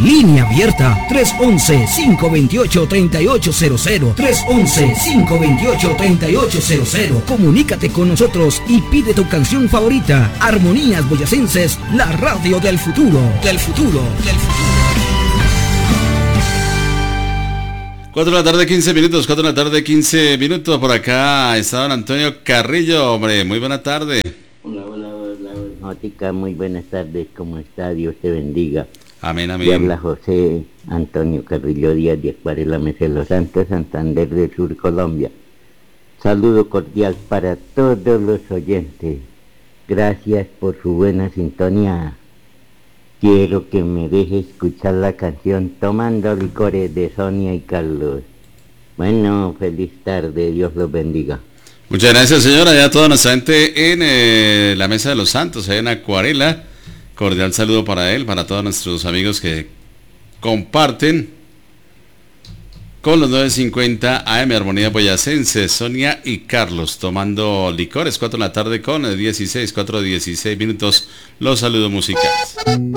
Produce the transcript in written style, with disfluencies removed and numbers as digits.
Línea abierta 311-528-3800. 311-528-3800. Comunícate con nosotros y pide tu canción favorita. Armonías Boyacenses, la radio del futuro. Del futuro. Del futuro. 4 de la tarde, 15 minutos, 4 de la tarde, 15 minutos. Por acá está don Antonio Carrillo, hombre, muy buena tarde. Hola, Mótica, muy buenas tardes, ¿cómo está? Dios te bendiga. Amén, amén. Y habla José Antonio Carrillo Díaz de Acuarela Mesa de los Santos, Santander del Sur, Colombia. Saludo cordial para todos los oyentes. Gracias por su buena sintonía. Quiero que me deje escuchar la canción Tomando Licores de Sonia y Carlos. Bueno, feliz tarde, Dios los bendiga. Muchas gracias, señora. Ya toda nuestra gente en la Mesa de los Santos, en Acuarela. Cordial saludo para él, para todos nuestros amigos que comparten con los 950 AM Armonía Boyacense, Sonia y Carlos, tomando licores. 4 de la tarde con 4:16 minutos. Los saludos musicales.